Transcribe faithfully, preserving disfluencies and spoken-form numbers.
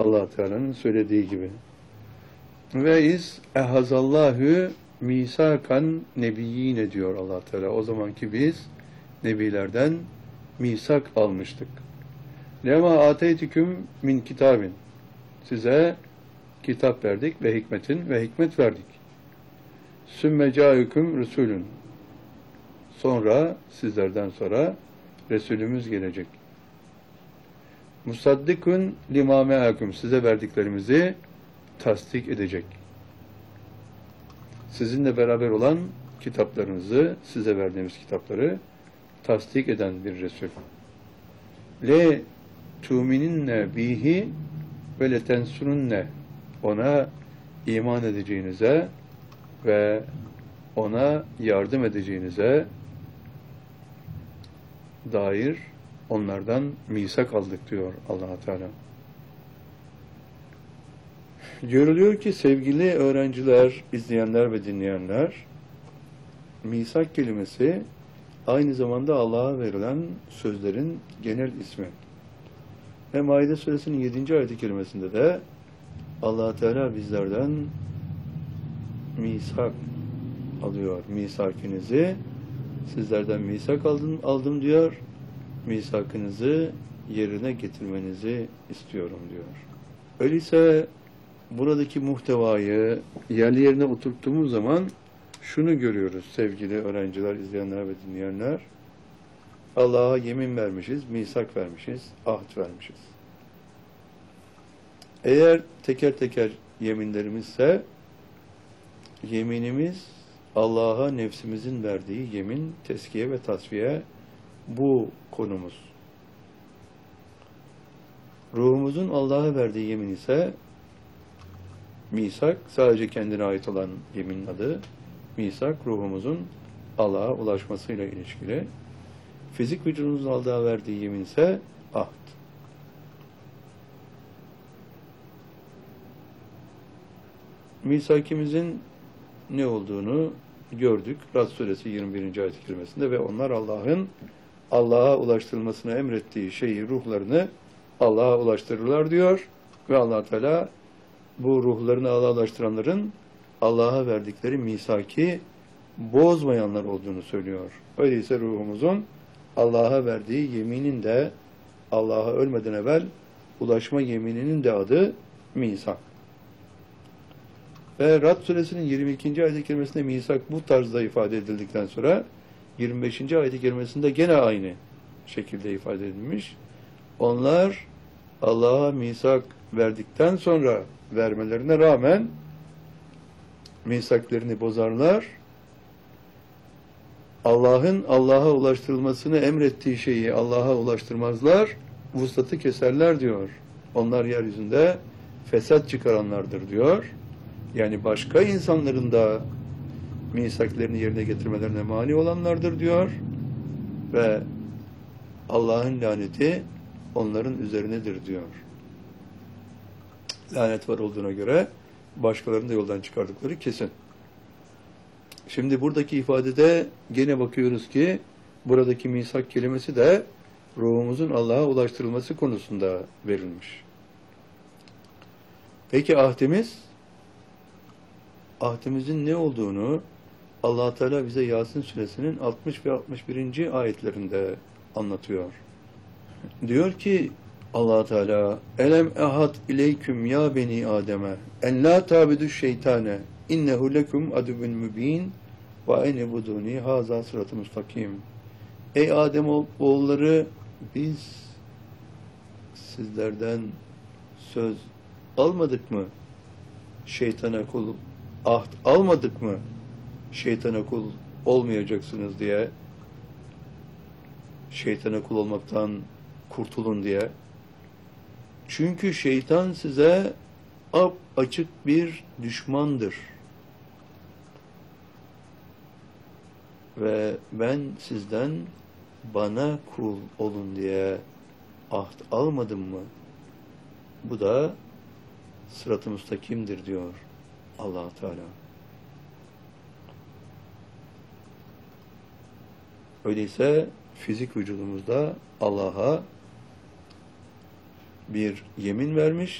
Allah Teala'nın söylediği gibi. Ve iz ehazallahu misakan nebiyyine diyor Allah Teala. O zamanki biz nebilerden misak almıştık. Lema ateytiküm min kitabin. Size kitap verdik ve hikmetin ve hikmet verdik. Sümme câüküm resulün. Sonra sizlerden sonra Resulümüz gelecek. Musaddikun lima me'akum. Size verdiklerimizi tasdik edecek. Sizinle beraber olan kitaplarınızı, size verdiğimiz kitapları tasdik eden bir Resul. Le tu'mininne bihi ve letensurunne. Ona iman edeceğinize ve ona yardım edeceğinize dair onlardan misak aldık diyor Allah Teala. Görülüyor ki sevgili öğrenciler, izleyenler ve dinleyenler, misak kelimesi aynı zamanda Allah'a verilen sözlerin genel ismi. Ve Maide suresinin yedinci ayet-i kerimesinde de Allah Teala bizlerden misak alıyor. Misakinizi sizlerden misak aldım, aldım diyor. Misakınızı yerine getirmenizi istiyorum diyor. Öyleyse buradaki muhtevayı yerli yerine oturttuğumuz zaman şunu görüyoruz sevgili öğrenciler, izleyenler ve dinleyenler. Allah'a yemin vermişiz, misak vermişiz, ahd vermişiz. Eğer teker teker yeminlerimizse, yeminimiz Allah'a nefsimizin verdiği yemin, teskiye ve tasfiye bu konumuz. Ruhumuzun Allah'a verdiği yemin ise misak, sadece kendine ait olan yeminin adı. Misak, ruhumuzun Allah'a ulaşmasıyla ilişkili. Fizik vücudumuzun Allah'a verdiği yemin ise ahd. Misakimizin ne olduğunu gördük. Rad suresi yirmi birinci ayet-i kerimesinde ve onlar Allah'ın Allah'a ulaştırılmasını emrettiği şeyi, ruhlarını Allah'a ulaştırırlar diyor. Ve Allah Teala bu ruhlarını Allah'a ulaştıranların Allah'a verdikleri misaki bozmayanlar olduğunu söylüyor. Öyleyse ruhumuzun Allah'a verdiği yeminin de Allah'a ölmeden evvel ulaşma yemininin de adı misak. Ve Rad suresinin yirmi ikinci ayet-i kerimesinde misak bu tarzda ifade edildikten sonra yirmi beşinci ayet-i kerimesinde gene aynı şekilde ifade edilmiş. Onlar Allah'a misak verdikten sonra vermelerine rağmen misaklerini bozarlar. Allah'ın Allah'a ulaştırılmasını emrettiği şeyi Allah'a ulaştırmazlar, vuslatı keserler diyor. Onlar yeryüzünde fesat çıkaranlardır diyor. Yani başka insanların da misaklerini yerine getirmelerine mani olanlardır diyor. Ve Allah'ın laneti onların üzerinedir diyor. Lanet var olduğuna göre başkalarını da yoldan çıkardıkları kesin. Şimdi buradaki ifadede gene bakıyoruz ki buradaki misak kelimesi de ruhumuzun Allah'a ulaştırılması konusunda verilmiş. Peki ahdimiz? Ahdimizin ne olduğunu Allah Teala bize Yasin suresinin altmış ve altmış birinci ayetlerinde anlatıyor. Diyor ki Allah Teala elem ehad ileyküm ya beni Adem'e en la tabidu şeytane innehu lekum adubun mübin ve ene buduni haza sıratı mustakim. Ey Adem oğulları, biz sizlerden söz almadık mı? Şeytana kul ahd almadık mı? Şeytana kul olmayacaksınız diye, şeytana kul olmaktan kurtulun diye. Çünkü şeytan size ap açık bir düşmandır. Ve ben sizden bana kul olun diye ahd almadım mı? Bu da sırat-ı müstakimdir diyor Allah Teala. Öyleyse fizik vücudumuzda Allah'a bir yemin vermiş